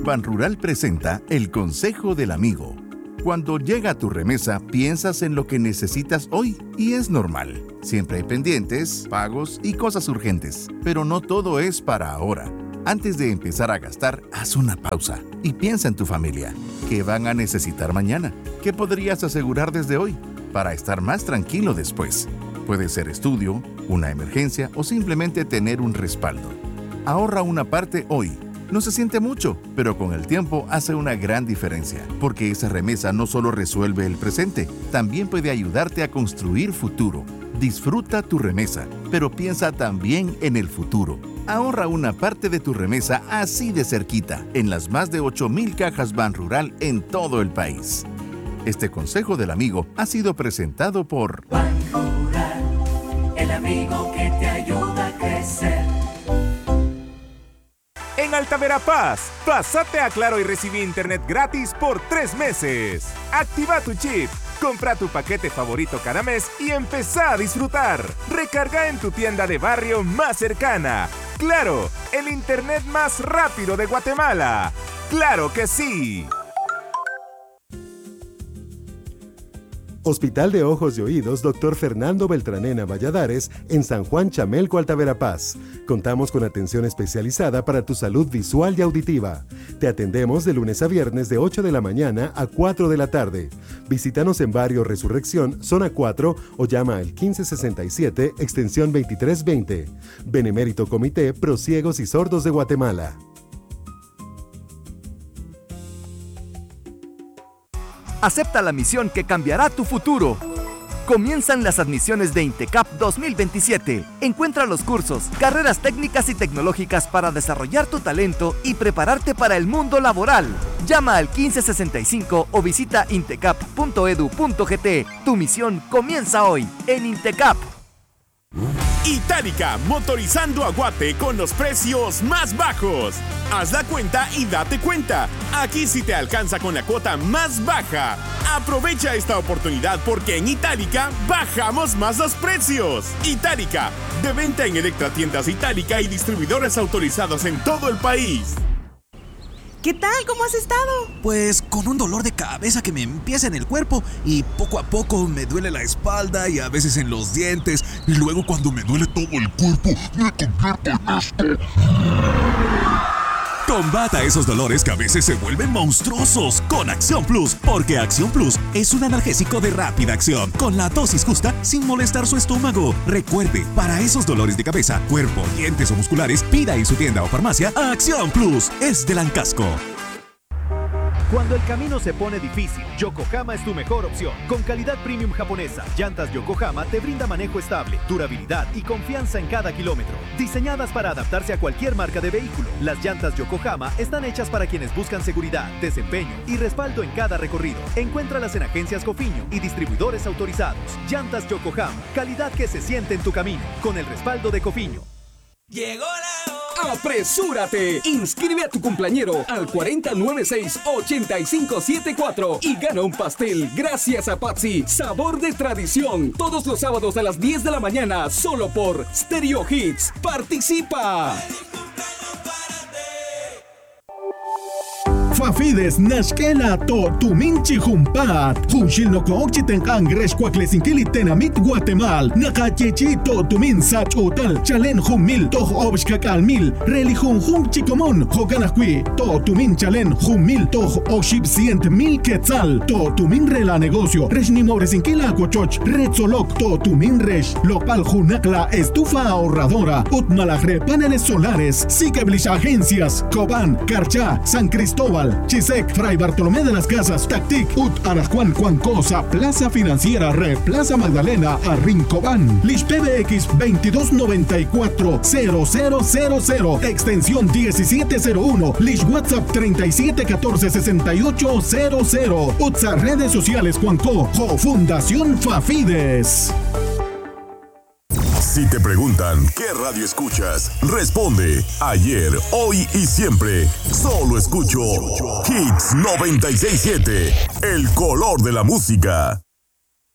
Banrural presenta el Consejo del Amigo. Cuando llega tu remesa, piensas en lo que necesitas hoy y es normal. Siempre hay pendientes, pagos y cosas urgentes, pero no todo es para ahora. Antes de empezar a gastar, haz una pausa y piensa en tu familia. ¿Qué van a necesitar mañana? ¿Qué podrías asegurar desde hoy para estar más tranquilo después? Puede ser estudio, una emergencia o simplemente tener un respaldo. Ahorra una parte hoy. No se siente mucho, pero con el tiempo hace una gran diferencia, porque esa remesa no solo resuelve el presente, también puede ayudarte a construir futuro. Disfruta tu remesa, pero piensa también en el futuro. Ahorra una parte de tu remesa así de cerquita, en las más de 8,000 cajas Banrural en todo el país. Este consejo del amigo ha sido presentado por Banrural, el amigo que te ayuda a crecer. En Alta Verapaz, pásate a Claro y recibí internet gratis por 3 meses. Activa tu chip, compra tu paquete favorito cada mes y empezá a disfrutar. Recarga en tu tienda de barrio más cercana. Claro, el internet más rápido de Guatemala. ¡Claro que sí! Hospital de Ojos y Oídos Dr. Fernando Beltranena Valladares en San Juan Chamelco, Alta Verapaz. Contamos con atención especializada para tu salud visual y auditiva. Te atendemos de lunes a viernes de 8 de la mañana a 4 de la tarde. Visítanos en Barrio Resurrección, Zona 4 o llama al 1567, extensión 2320. Benemérito Comité Pro Ciegos y Sordos de Guatemala. Acepta la misión que cambiará tu futuro. Comienzan las admisiones de INTECAP 2027. Encuentra los cursos, carreras técnicas y tecnológicas para desarrollar tu talento y prepararte para el mundo laboral. Llama al 1565 o visita intecap.edu.gt. Tu misión comienza hoy en INTECAP. Itálica, motorizando a Guate con los precios más bajos. Haz la cuenta y date cuenta. Aquí sí te alcanza con la cuota más baja. Aprovecha esta oportunidad porque en Itálica bajamos más los precios. Itálica, de venta en Electratiendas Itálica y distribuidores autorizados en todo el país. ¿Qué tal? ¿Cómo has estado? Pues con un dolor de cabeza que me empieza en el cuerpo y poco a poco me duele la espalda y a veces en los dientes. Y luego cuando me duele todo el cuerpo, me convierto en esto. Combata esos dolores que a veces se vuelven monstruosos con Acción Plus, porque Acción Plus es un analgésico de rápida acción, con la dosis justa sin molestar su estómago. Recuerde, para esos dolores de cabeza, cuerpo, dientes o musculares, pida en su tienda o farmacia Acción Plus. Es de Lancasco. Cuando el camino se pone difícil, Yokohama es tu mejor opción. Con calidad premium japonesa, Llantas Yokohama te brinda manejo estable, durabilidad y confianza en cada kilómetro. Diseñadas para adaptarse a cualquier marca de vehículo, las llantas Yokohama están hechas para quienes buscan seguridad, desempeño y respaldo en cada recorrido. Encuéntralas en agencias Cofiño y distribuidores autorizados. Llantas Yokohama, calidad que se siente en tu camino, con el respaldo de Cofiño. Llegó la hora. ¡Apresúrate! Inscribe a tu cumpleañero al 4096-8574 y gana un pastel gracias a Patsy, sabor de tradición. Todos los sábados a las 10 de la mañana, solo por Stereo Hits. ¡Participa! Fafides Nashkela to Tuminchi Humpat Hunshil no Kochiten Angresh Kwaklesinkilit Tenamit Guatemal Nakachechi to Tumin Sach Hotel Chalen Humil to Obshkakal Mil Relihun Hum Chikomon Hoganakwi to Tumin Chalen Humil to Oshib Sient Mil Quetzal to Tumin Rela Negocio Reshnimoresinquila Cochoch Retzolok to Tumin Resh Lopal Junakla Estufa Ahorradora Utmalagre Paneles Solares Sikeblich Agencias Cobán Carchá San Cristóbal Chisec, Fray Bartolomé de las Casas, Tactic, Ut Arajuan Cuancosa, Plaza Financiera Re, Plaza Magdalena, Arrincobán, Lish PBX 2294-0000, extensión 1701, Lish WhatsApp 3714-6800, Utsa Redes Sociales Cuanco, Jo Fundación Fafides. Si te preguntan qué radio escuchas, responde ayer, hoy y siempre. Solo escucho Hits 96.7, el color de la música.